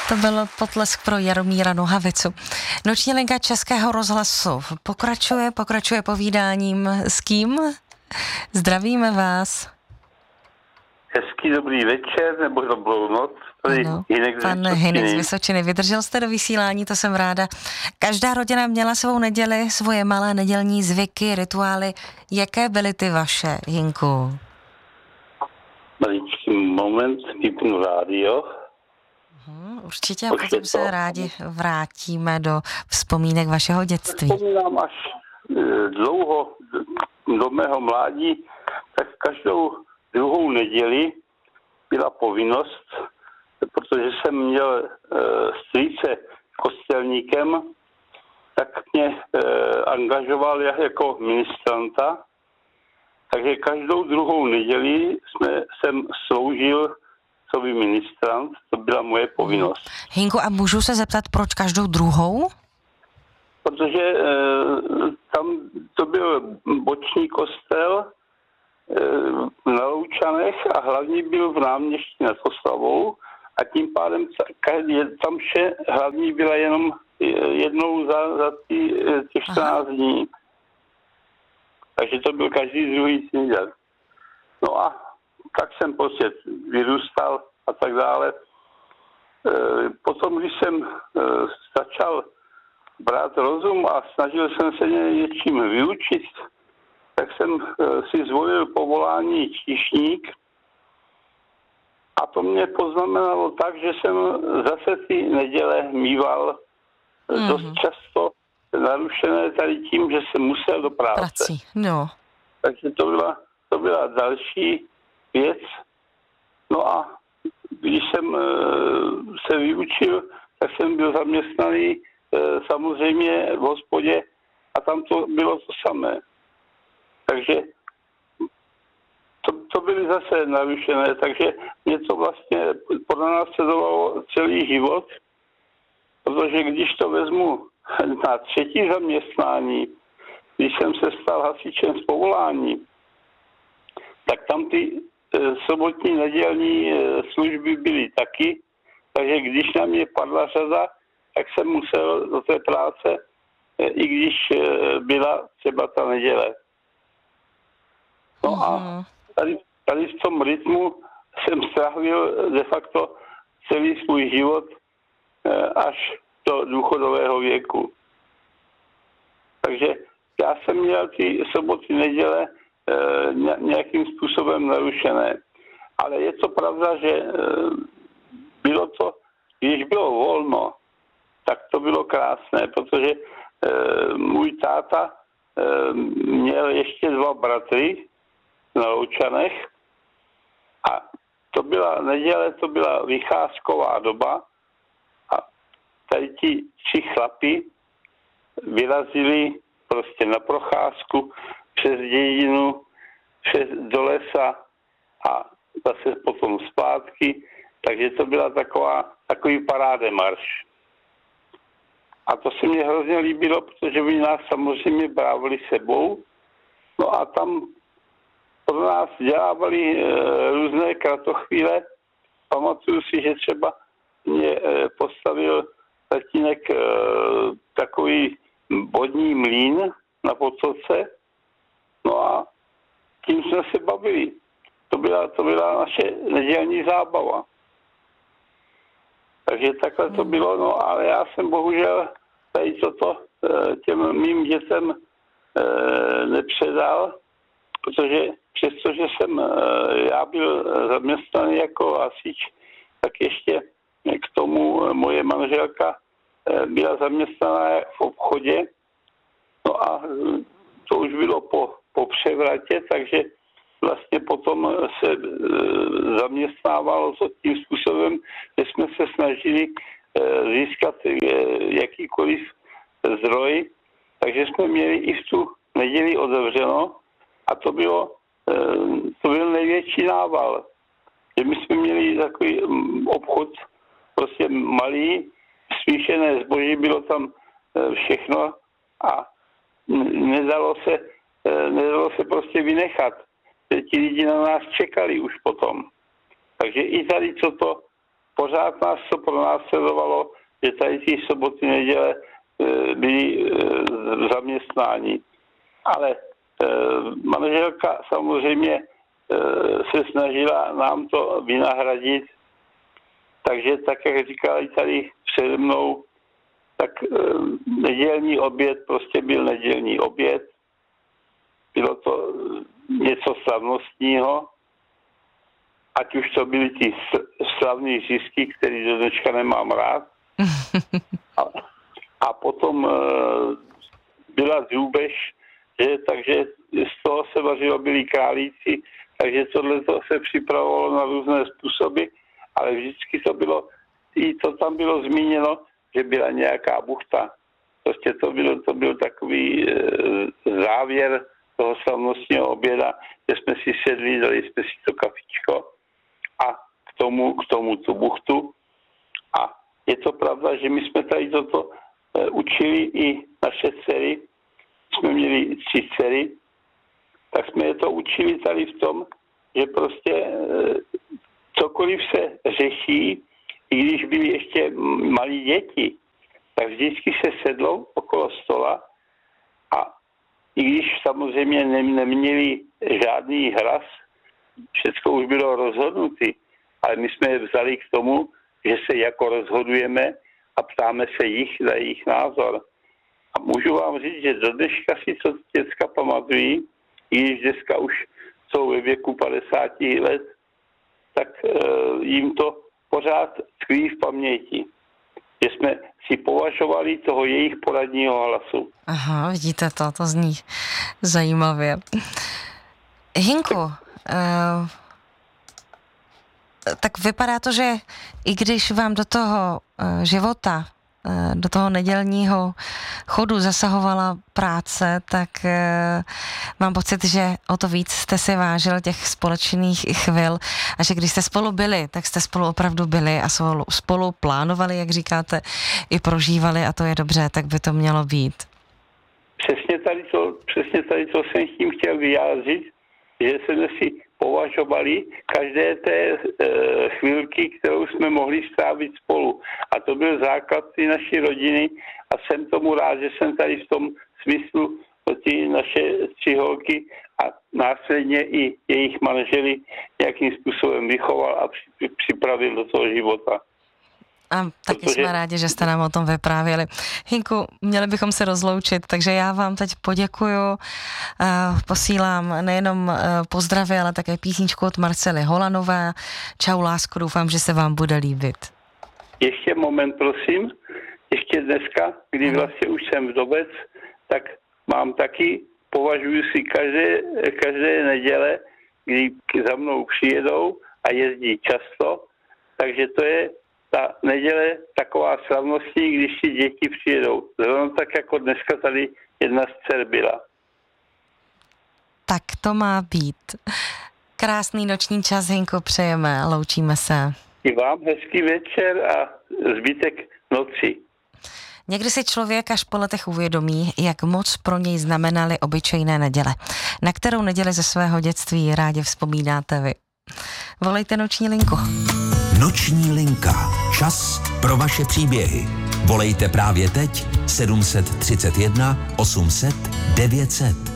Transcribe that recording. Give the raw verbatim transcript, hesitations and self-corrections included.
To byl potlesk pro Jaromíra Nohavicu. Noční linka Českého rozhlasu pokračuje, pokračuje povídáním s kým? Zdravíme vás. Hezký dobrý večer, nebo dobrou noc. Ano, pan Hynek z Vysočiny. Vydržel jste do vysílání, to jsem ráda. Každá rodina měla svou neděli, svoje malé nedělní zvyky, rituály. Jaké byly ty vaše, Hynku? Maličký moment, vypnu rádio. Hmm, určitě a potom se rádi vrátíme do vzpomínek vašeho dětství. Vzpomínám až dlouho do mého mládí, tak každou druhou neděli byla povinnost, protože jsem měl e, strýce kostelníkem, tak mě e, angažoval jako ministranta, takže každou druhou neděli jsme, jsem sloužil coby ministrant, to byla moje povinnost. Hynku, a můžu se zeptat, proč každou druhou? Protože e, tam to byl boční kostel e, na Loučanech a hlavní byl v Náměstí nad Oslavou a tím pádem tam vše hlavní byla jenom jednou za, za ty, ty čtrnáct dní. Takže to byl každý druhý týden. No a tak jsem prostě vyrůstal a tak dále. E, potom, když jsem e, začal brát rozum a snažil jsem se něčím vyučit, tak jsem e, si zvolil povolání číšník a to mě poznamenalo tak, že jsem zase ty neděle mýval mm-hmm. dost často narušené tady tím, že jsem musel do práce. Prací, no. Takže to byla, to byla další věc. No a když jsem e, se vyučil, tak jsem byl zaměstnaný e, samozřejmě v hospodě a tam to bylo to samé. Takže to, to byly zase narušené, takže něco vlastně podle nás sledovalo celý život, protože když to vezmu na třetí zaměstnání, když jsem se stal hasičem z povolání, tak tam ty e, sobotní nedělní e, služby byly taky, takže když na mě padla řada, tak jsem musel do té práce, e, i když e, byla třeba ta neděle. No mm. a tady, tady v tom rytmu jsem strávil de facto celý svůj život e, až do důchodového věku. Takže já jsem měl ty soboty, neděle e, nějakým způsobem narušené. Ale je to pravda, že e, bylo to, když bylo volno, tak to bylo krásné, protože e, můj táta e, měl ještě dva bratry na Loučanech a to byla neděle, to byla vycházková doba a tady ti tři chlapi vyrazili prostě na procházku přes dědinu, přes do lesa a zase potom zpátky, takže to byla taková, takový parádemarš. A to se mně hrozně líbilo, protože by nás samozřejmě brávali sebou, no a tam pro nás dělávali e, různé kratochvíle. Pamatuju si, že třeba mě e, postavil tatínek e, takový vodní mlýn na Potoce. No a tím jsme se bavili. To byla, to byla naše nedělní zábava. Takže takhle to bylo, no ale já jsem bohužel tady toto těm mým dětem nepředal, protože přestože jsem já byl zaměstnaný jako hasič, tak ještě k tomu moje manželka byla zaměstnaná v obchodě. No a to už bylo po, po převratě, takže vlastně potom se e, zaměstnávalo to tím způsobem, že jsme se snažili e, získat e, jakýkoliv zdroj, takže jsme měli i v tu neděli otevřeno a to bylo, e, to byl největší nával. Že my jsme měli takový obchod prostě malý, smíšené zboží, bylo tam všechno a nedalo se, nedalo se prostě vynechat. Ti lidi na nás čekali už potom. Takže i tady toto pořád nás to pronásledovalo, že tady ty soboty, neděle byli v zaměstnání. Ale manželka samozřejmě se snažila nám to vynahradit, takže tak, jak říkali tady přede mnou, tak nedělní oběd prostě byl nedělní oběd. Bylo to něco slavnostního, ať už to byly ty slavné zisky, které do dneška nemám rád. A, a potom byla drůbež, že, takže z toho se vařilo, byli králíci, takže tohle se připravovalo na různé způsoby, ale vždycky to bylo, i to tam bylo zmíněno, že byla nějaká buchta. Prostě to bylo, to byl takový e, závěr toho slavnostního oběda, že jsme si sedli, dali jsme si to kafičko a k tomu, k tomu tu buchtu. A je to pravda, že my jsme tady toto e, učili i naše dcery. Jsme měli tři dcery, tak jsme je to učili tady v tom, že prostě e, cokoliv se řeší, i když byly ještě malí děti, tak vždycky se sedlo okolo stola a i když samozřejmě ne, neměli žádný hlas, všechno už bylo rozhodnuté, ale my jsme je vzali k tomu, že se jako rozhodujeme a ptáme se jich za jejich názor. A můžu vám říct, že do dneška si to děcka pamatují, i když dneska už jsou ve věku padesáti let, tak e, jim to pořád tkví v paměti, že jsme si považovali toho jejich poradního hlasu. Aha, vidíte to, to zní zajímavě. Hinku, uh, tak vypadá to, že i když vám do toho uh, života, uh, do toho nedělního chodu zasahovala práce, tak uh, mám pocit, že o to víc jste si vážil těch společných chvil a že když jste spolu byli, tak jste spolu opravdu byli a spolu, spolu plánovali, jak říkáte, i prožívali a to je dobře, tak by to mělo být. Přesně tady to, přesně tady to jsem tím chtěl vyjádřit, že jsme si považovali každé té e, chvilky, kterou jsme mohli strávit spolu. A to byl základ ty naší rodiny a jsem tomu rád, že jsem tady v tom smyslu ty naše tři holky a následně i jejich manželi nějakým způsobem vychoval a připravil do toho života. A taky Protože... jsme rádi, že jste nám o tom vyprávěli. Hinku, měli bychom se rozloučit, takže já vám teď poděkuju. Posílám nejenom pozdravy, ale také písničku od Marcely Holanové. Čau, lásko, doufám, že se vám bude líbit. Ještě moment, prosím. Ještě dneska, kdy vlastně už jsem vdobec, tak mám taky, považuji si každé, každé neděle, kdy za mnou přijedou a jezdí často, takže to je ta neděle taková slavnostní, když si děti přijedou. Zrovna tak jako dneska tady jedna z dcer byla. Tak to má být. Krásný noční čas, Hinko, přejeme, loučíme se. I vám hezký večer a zbytek noci. Někdy si člověk až po letech uvědomí, jak moc pro něj znamenaly obyčejné neděle. Na kterou neděli ze svého dětství rádi vzpomínáte vy? Volejte Noční linku. Noční linka. Čas pro vaše příběhy. Volejte právě teď sedm set třicet jedna osm set devět set.